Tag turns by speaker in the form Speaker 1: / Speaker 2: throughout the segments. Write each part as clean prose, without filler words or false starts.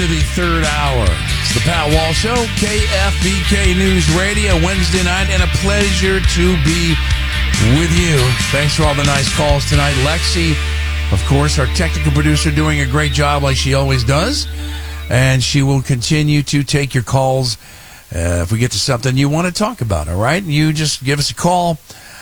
Speaker 1: into the third hour. It's the Pat Wall Show, KFBK News Radio, Wednesday night, and a pleasure to be with you. Thanks for all the nice calls tonight. Lexi, of course, our technical producer, doing a great job like she always does, and she will continue to take your calls if we get to something you want to talk about, all right? You just give us a call,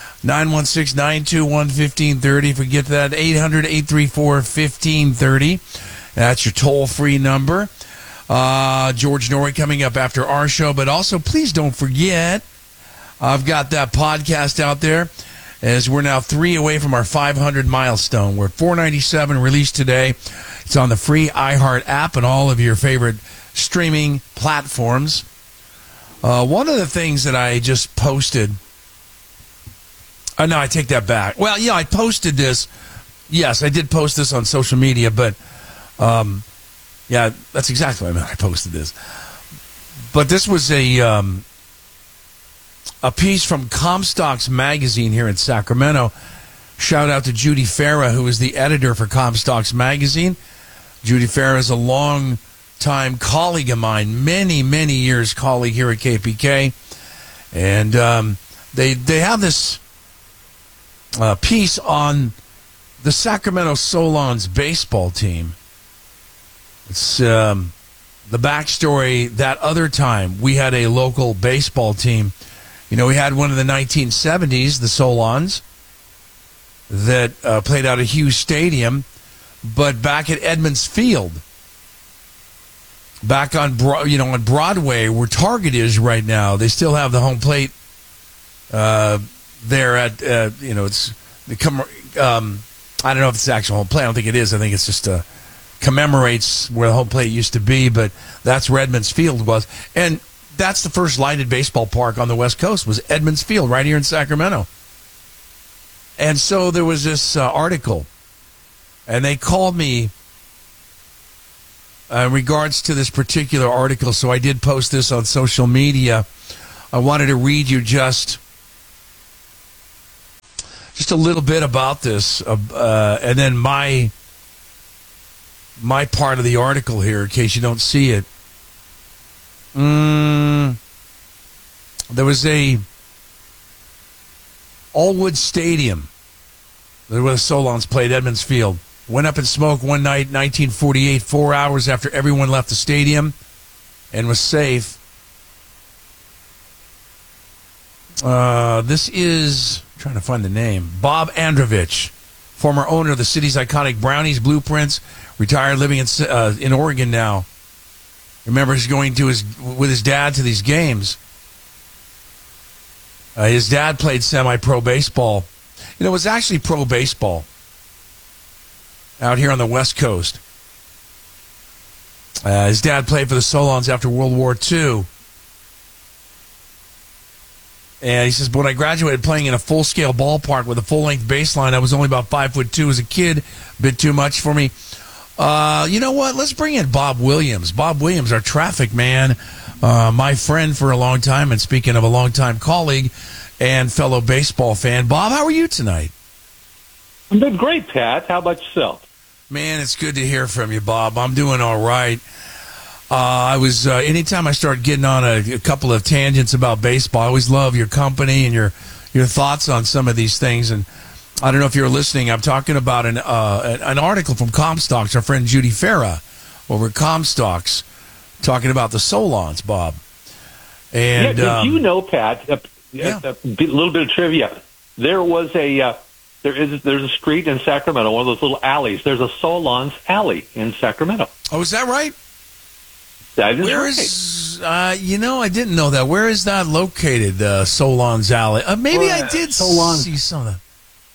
Speaker 1: 916-921-1530. If we get to that, 800-834-1530. That's your toll-free number. George Norrie coming up after our show. But also, please don't forget, I've got that podcast out there, as we're now 3 away from our 500 milestone. We're at 497, released today. It's on the free iHeart app and all of your favorite streaming platforms. One of the things that I just posted... no, I take that back. Well, yeah, I posted this. Yes, I did post this on social media, but... yeah, that's exactly what I meant. I posted this. But this was a piece from Comstocks Magazine here in Sacramento. Shout out to Judy Farah, who is the editor for Comstocks Magazine. Judy Farah is a long-time colleague of mine, many, many years colleague here at KPK. And they have this piece on the Sacramento Solons baseball team. It's the backstory. That other time, we had a local baseball team. You know, we had one in the 1970s, the Solons, that played out at Hughes Stadium, but back at Edmonds Field, back on on Broadway, where Target is right now. They still have the home plate there at it's the I don't know if it's the actual home plate. I don't think it is. I think it's just commemorates where the home plate used to be, but that's where Edmonds Field was. And that's the first lighted baseball park on the West Coast, was Edmonds Field, right here in Sacramento. And so there was this article, and they called me in regards to this particular article, so I did post this on social media. I wanted to read you just a little bit about this, and then my part of the article here, in case you don't see it. There was a Allwood Stadium, where the Solons played, Edmonds Field. Went up in smoke one night, 1948, 4 hours after everyone left the stadium and was safe. This is, I'm trying to find the name, Bob Androvich, former owner of the city's iconic Brownies Blueprints, retired, living in Oregon now. Remember, he's going to with his dad to these games. His dad played semi-pro baseball. You know, it was actually pro baseball out here on the West Coast. His dad played for the Solons after World War II. And he says, when I graduated playing in a full-scale ballpark with a full-length baseline, I was only about 5'2" as a kid. A bit too much for me. You know what? Let's bring in Bob Williams. Bob Williams, our traffic man, my friend for a long time, and speaking of a long-time colleague and fellow baseball fan. Bob, how are you tonight?
Speaker 2: I'm doing great, Pat. How about yourself?
Speaker 1: Man, it's good to hear from you, Bob. I'm doing all right. I was anytime I start getting on a couple of tangents about baseball, I always love your company and your thoughts on some of these things. And I don't know if you're listening. I'm talking about an article from Comstocks, our friend Judy Farah over at Comstocks, talking about the Solons, Bob. And
Speaker 2: did you know, Pat? A little bit of trivia. There's a street in Sacramento, one of those little alleys. There's a Solons alley in Sacramento.
Speaker 1: Oh, is that right?
Speaker 2: That is
Speaker 1: Where
Speaker 2: right.
Speaker 1: is, I didn't know that. Where is that located, Solons Alley? Maybe I did see some of that.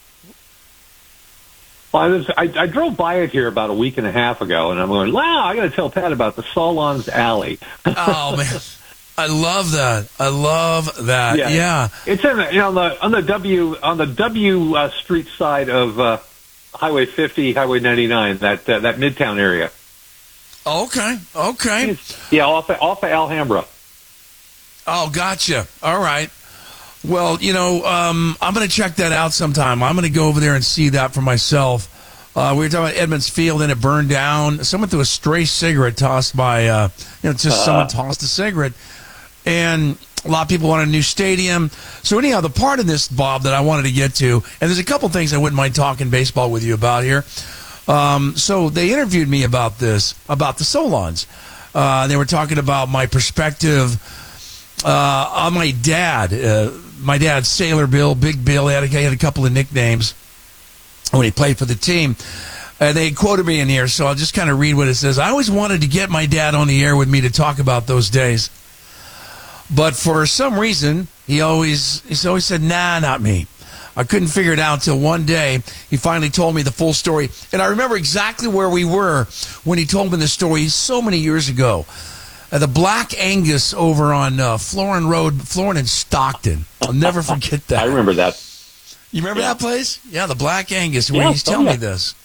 Speaker 2: Well, I drove by it here about a week and a half ago, and I'm going, wow, I got to tell Pat about the Solons Alley.
Speaker 1: Oh, man. I love that. Yeah.
Speaker 2: It's in on the W Street side of Highway 50, Highway 99, that Midtown area.
Speaker 1: Okay.
Speaker 2: Yeah, off of Alhambra.
Speaker 1: Oh, gotcha. All right. Well, I'm going to check that out sometime. I'm going to go over there and see that for myself. We were talking about Edmonds Field, and it burned down. Someone threw a stray cigarette tossed by, someone tossed a cigarette. And a lot of people want a new stadium. So anyhow, the part of this, Bob, that I wanted to get to, and there's a couple things I wouldn't mind talking baseball with you about here. So they interviewed me about this, about the Solons. They were talking about my perspective on my dad. My dad, Sailor Bill, Big Bill, he had a couple of nicknames when he played for the team. They quoted me in here, so I'll just kind of read what it says. I always wanted to get my dad on the air with me to talk about those days. But for some reason, he always said, nah, not me. I couldn't figure it out until one day he finally told me the full story. And I remember exactly where we were when he told me the story so many years ago. The Black Angus over on Florin Road, Florin and Stockton. I'll never forget that.
Speaker 2: I remember that.
Speaker 1: You remember that place? Yeah, the Black Angus, where he's telling me this.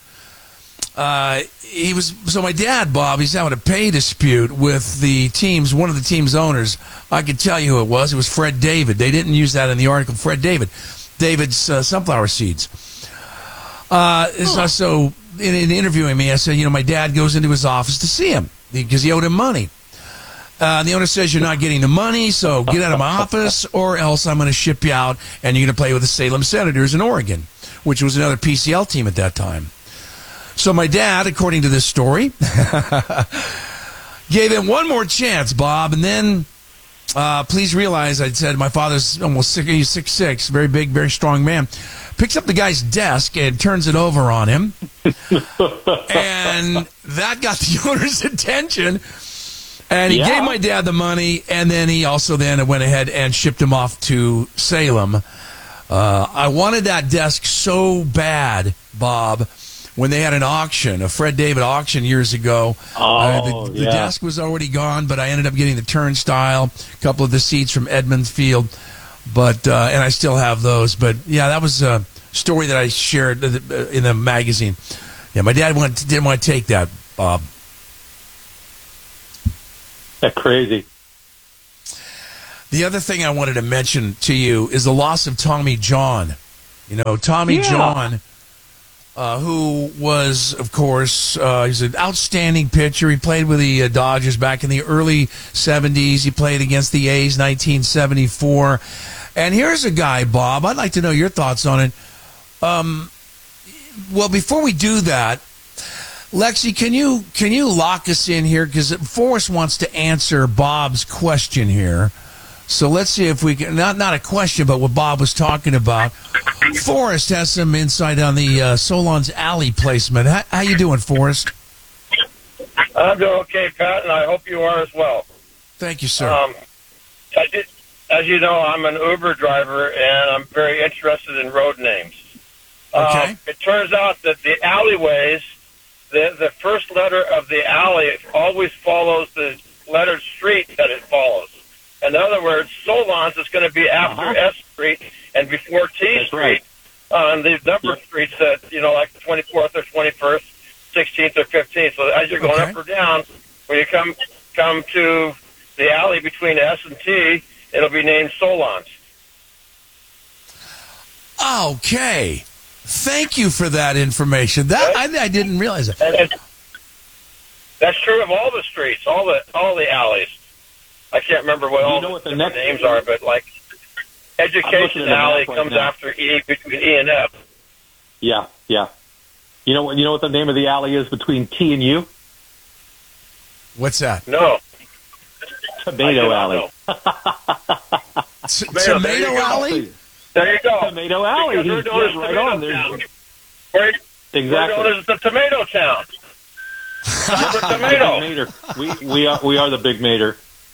Speaker 1: So my dad, Bob, he's having a pay dispute with the team's, one of the team's owners. I could tell you who it was. It was Fred David. They didn't use that in the article. Fred David. David's sunflower seeds. So in interviewing me, I said, my dad goes into his office to see him because he owed him money. The owner says, you're not getting the money, so get out of my office, or else I'm going to ship you out, and you're going to play with the Salem Senators in Oregon, which was another PCL team at that time. So my dad, according to this story, gave him one more chance, Bob, and then please realize I said my father's almost 6'6", very big, very strong man. Picks up the guy's desk and turns it over on him. And that got the owner's attention. And he gave my dad the money, and then he also then went ahead and shipped him off to Salem. I wanted that desk so bad, Bob, when they had an auction, a Fred David auction years ago. The desk was already gone, but I ended up getting the turnstile, a couple of the seats from Edmonds Field, and I still have those. But, yeah, that was a story that I shared in the magazine. Yeah, my dad didn't want to take that, Bob.
Speaker 2: That's crazy.
Speaker 1: The other thing I wanted to mention to you is the loss of Tommy John. Tommy John, who was, of course, he's an outstanding pitcher. He played with the Dodgers back in the early 70s. He played against the A's 1974. And here's a guy, Bob, I'd like to know your thoughts on it. Well, before we do that, Lexi, can you lock us in here? Because Forrest wants to answer Bob's question here. So let's see if we can, not a question, but what Bob was talking about. Forrest has some insight on the Solon's alley placement. How you doing, Forrest?
Speaker 3: I'm doing okay, Pat, and I hope you are as well.
Speaker 1: Thank you, sir.
Speaker 3: As you know, I'm an Uber driver, and I'm very interested in road names.
Speaker 1: Okay.
Speaker 3: It turns out that the alleyways, the first letter of the alley always follows the lettered street that it follows. In other words, Solon's is going to be after S Street and before T Street on these number of streets that, like the 24th or 21st, 16th or 15th. So as you're going up or down, when you come to the alley between S and T, it'll be named Solon's.
Speaker 1: Okay. Thank you for that information. That I didn't realize that.
Speaker 3: And that's true of all the streets, all the alleys. I can't remember what the names are, but like Education Alley comes after E, between E and F.
Speaker 2: Yeah. You know what the name of the alley is between T and U?
Speaker 1: What's that?
Speaker 3: No.
Speaker 2: Tomato Alley.
Speaker 1: Tomato Alley?
Speaker 3: There you go.
Speaker 2: Tomato Alley. He's just right on there. Exactly.
Speaker 3: We're known as the Tomato Town. The tomato.
Speaker 2: We are the Big Mater.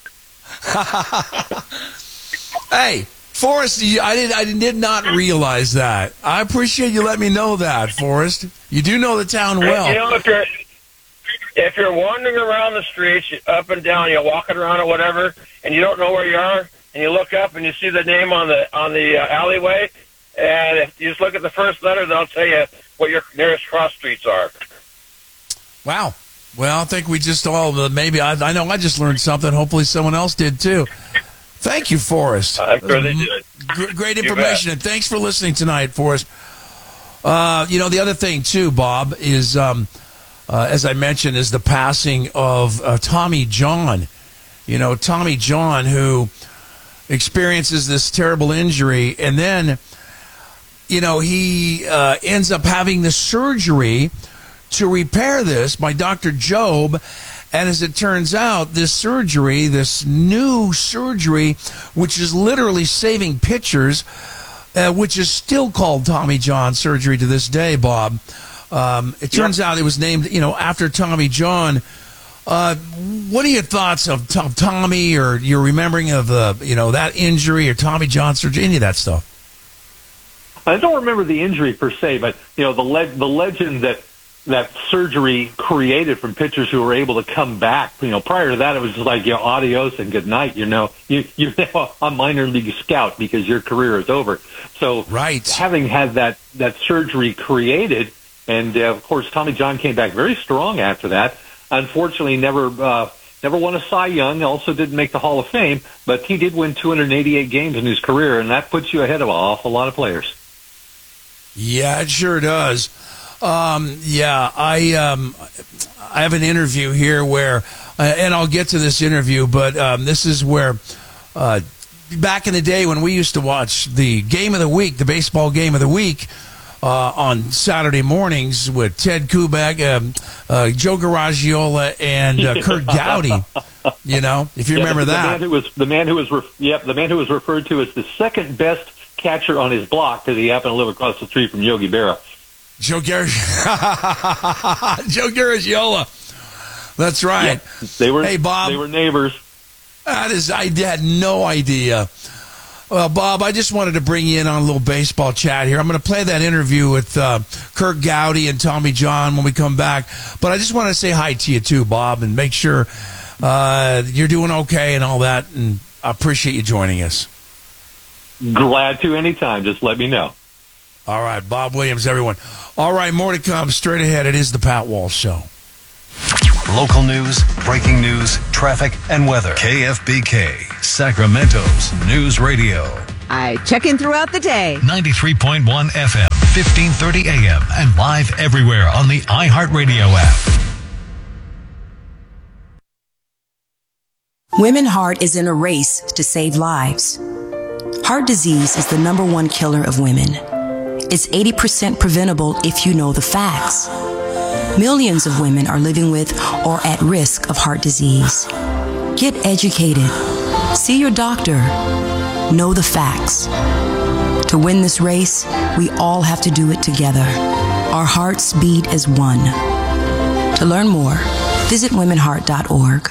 Speaker 1: Hey, Forrest, I did not realize that. I appreciate you letting me know that, Forrest. You do know the town well.
Speaker 3: If you're wandering around the streets, up and down, you're walking around or whatever, and you don't know where you are, and you look up and you see the name on the alleyway, and if you just look at the first letter, they'll tell you what your nearest cross streets are.
Speaker 1: Wow. Well, I think we just all, maybe, I know I just learned something. Hopefully someone else did too. Thank you, Forrest.
Speaker 3: I'm sure they did.
Speaker 1: Great information, and thanks for listening tonight, Forrest. The other thing, too, Bob, is, as I mentioned, is the passing of Tommy John. Tommy John, who experiences this terrible injury, and then, he ends up having the surgery to repair this by Dr. Job. And as it turns out, this new surgery, which is literally saving pitchers, which is still called Tommy John surgery to this day, Bob. It turns out it was named, after Tommy John. What are your thoughts of Tommy, or your remembering of that injury or Tommy John surgery, any of that stuff?
Speaker 2: I don't remember the injury per se, but the legend that surgery created from pitchers who were able to come back. Prior to that, it was just like, adios and good night. You're now a minor league scout because your career is over. So,
Speaker 1: right.
Speaker 2: Having had that surgery created, and of course, Tommy John came back very strong after that. Unfortunately, never won a Cy Young. Also didn't make the Hall of Fame, but he did win 288 games in his career, and that puts you ahead of an awful lot of players.
Speaker 1: Yeah, it sure does. I have an interview here where, and I'll get to this interview, but this is where, back in the day when we used to watch the game of the week, the baseball game of the week, on Saturday mornings with Ted Kubek, Joe Garagiola, and Kurt Gowdy. If you remember that,
Speaker 2: the man who was referred to as the second best catcher on his block because he happened to live across the street from Yogi Berra.
Speaker 1: Joe Garagiola. That's right.
Speaker 2: Yeah, they were.
Speaker 1: Hey, Bob.
Speaker 2: They were neighbors.
Speaker 1: I had no idea. Well, Bob, I just wanted to bring you in on a little baseball chat here. I'm going to play that interview with Kurt Gowdy and Tommy John when we come back. But I just want to say hi to you too, Bob, and make sure you're doing okay and all that. And I appreciate you joining us.
Speaker 2: Glad to anytime. Just let me know.
Speaker 1: All right, Bob Williams, everyone. All right, more to come straight ahead. It is the Pat Walsh Show.
Speaker 4: Local news, breaking news, traffic, and weather. KFBK, Sacramento's news radio.
Speaker 5: I check in throughout the day.
Speaker 4: 93.1 FM, 1530 AM, and live everywhere on the iHeartRadio app.
Speaker 6: Women Heart is in a race to save lives. Heart disease is the #1 killer of women. It's 80% preventable if you know the facts. Millions of women are living with or at risk of heart disease. Get educated. See your doctor. Know the facts. To win this race, we all have to do it together. Our hearts beat as one. To learn more, visit womenheart.org.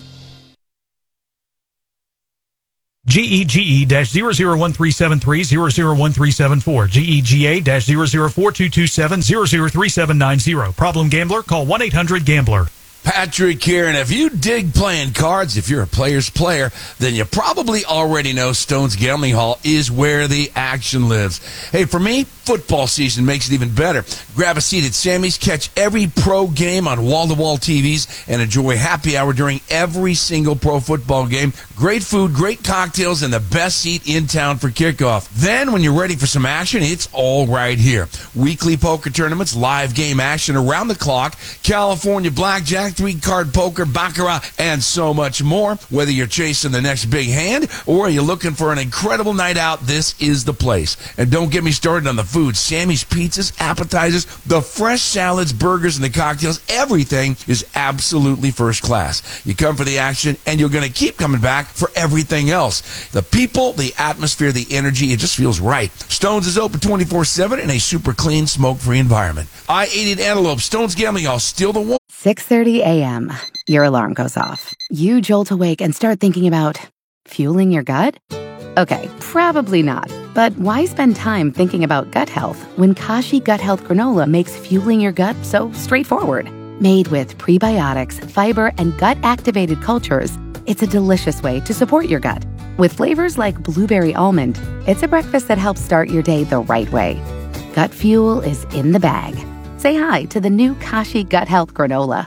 Speaker 7: GEGE-001373, 001374, GEGA-004227, 003790. Problem gambler? Call 1-800-GAMBLER.
Speaker 1: Patrick here, and if you dig playing cards, if you're a player's player, then you probably already know Stone's Gambling Hall is where the action lives. Hey, for me, football season makes it even better. Grab a seat at Sammy's, catch every pro game on wall-to-wall TVs, and enjoy happy hour during every single pro football game. Great food, great cocktails, and the best seat in town for kickoff. Then, when you're ready for some action, it's all right here. Weekly poker tournaments, live game action around the clock, California blackjack, 3-card poker, baccarat, and so much more. Whether you're chasing the next big hand or you're looking for an incredible night out, this is the place. And don't get me started on the food. Sammy's pizzas, appetizers, the fresh salads, burgers, and the cocktails, everything is absolutely first class. You come for the action, and you're going to keep coming back for everything else. The people, the atmosphere, the energy, it just feels right. Stone's is open 24/7 in a super clean, smoke-free environment. I-80 Antelope, Stone's Gambling Hall, still the one.
Speaker 8: 6:30 a.m. Your alarm goes off. You jolt awake and start thinking about fueling your gut? Okay, probably not. But why spend time thinking about gut health when Kashi Gut Health Granola makes fueling your gut so straightforward? Made with prebiotics, fiber, and gut-activated cultures, it's a delicious way to support your gut. With flavors like blueberry almond, it's a breakfast that helps start your day the right way. Gut fuel is in the bag. Say hi to the new Kashi Gut Health Granola.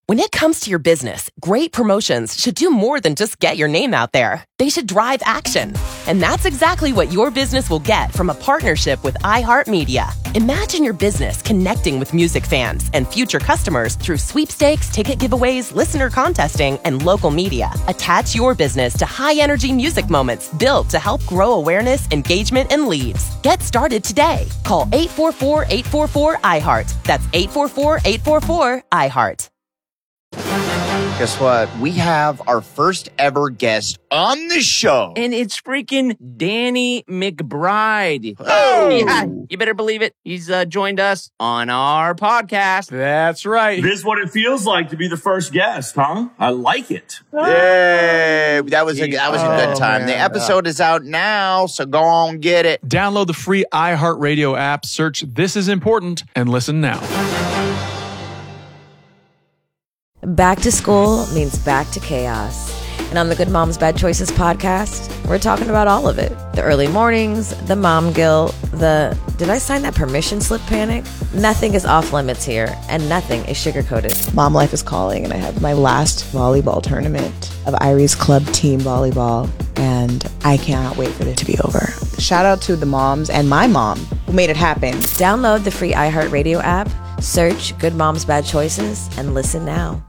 Speaker 9: When it comes to your business, great promotions should do more than just get your name out there. They should drive action. And that's exactly what your business will get from a partnership with iHeartMedia. Imagine your business connecting with music fans and future customers through sweepstakes, ticket giveaways, listener contesting, and local media. Attach your business to high-energy music moments built to help grow awareness, engagement, and leads. Get started today. Call 844-844-iHeart. That's 844-844-iHeart.
Speaker 10: Guess what? We have our first ever guest on the show.
Speaker 11: And it's freaking Danny McBride.
Speaker 10: Oh!
Speaker 11: Yeah, you better believe it. He's joined us on our podcast.
Speaker 12: That's right.
Speaker 13: This is what it feels like to be the first guest, huh? I like it.
Speaker 10: Yay! That was a good time.
Speaker 12: Man.
Speaker 10: The episode is out now, so go on, get it.
Speaker 12: Download the free iHeartRadio app, search This Is Important, and listen now.
Speaker 14: Back to school means back to chaos. And on the Good Moms Bad Choices podcast, we're talking about all of it. The early mornings, the mom guilt, the did I sign that permission slip panic? Nothing is off limits here, and nothing is sugar-coated.
Speaker 15: Mom life is calling, and I have my last volleyball tournament of Irie's club team volleyball, and I cannot wait for it to be over. Shout out to the moms and my mom who made it happen.
Speaker 14: Download the free iHeartRadio app, search Good Moms Bad Choices, and listen now.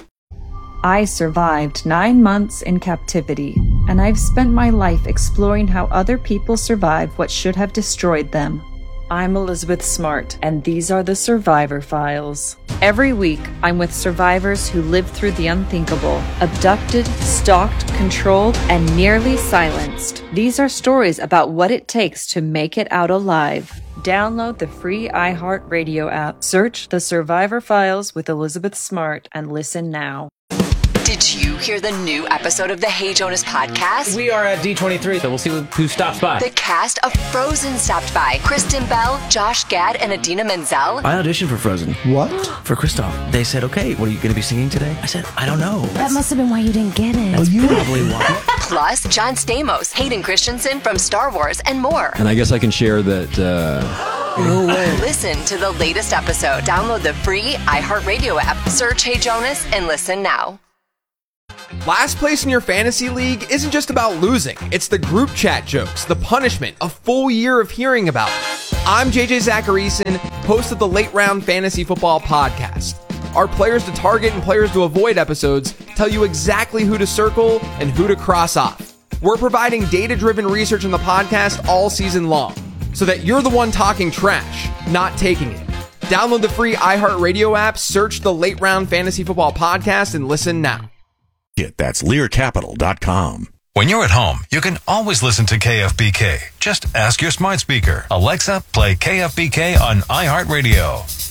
Speaker 16: I survived 9 months in captivity, and I've spent my life exploring how other people survive what should have destroyed them. I'm Elizabeth Smart, and these are the Survivor Files. Every week, I'm with survivors who lived through the unthinkable, abducted, stalked, controlled, and nearly silenced. These are stories about what it takes to make it out alive. Download the free iHeartRadio app, search The Survivor Files with Elizabeth Smart, and listen now.
Speaker 17: Did you hear the new episode of the Hey Jonas podcast?
Speaker 18: We are at D23, so we'll see who stops by.
Speaker 17: The cast of Frozen stopped by. Kristen Bell, Josh Gad, and Idina Menzel.
Speaker 18: I auditioned for Frozen.
Speaker 19: What?
Speaker 18: For Kristoff. They said, okay, what are you going to be singing today? I said, I don't know.
Speaker 6: That must have been why you didn't get it.
Speaker 18: That's probably why.
Speaker 17: Plus, John Stamos, Hayden Christensen from Star Wars, and more.
Speaker 20: And I guess I can share that...
Speaker 17: No way. Listen to the latest episode. Download the free iHeartRadio app. Search Hey Jonas and listen now.
Speaker 21: Last place in your fantasy league isn't just about losing. It's the group chat jokes, the punishment, a full year of hearing about it. I'm JJ Zacharyson, host of the Late Round Fantasy Football Podcast. Our players to target and players to avoid episodes tell you exactly who to circle and who to cross off. We're providing data-driven research in the podcast all season long, so that you're the one talking trash, not taking it. Download the free iHeartRadio app, search the Late Round Fantasy Football Podcast, and listen now.
Speaker 22: That's LearCapital.com.
Speaker 4: When you're at home, you can always listen to KFBK. Just ask your smart speaker, Alexa, play KFBK on iHeartRadio.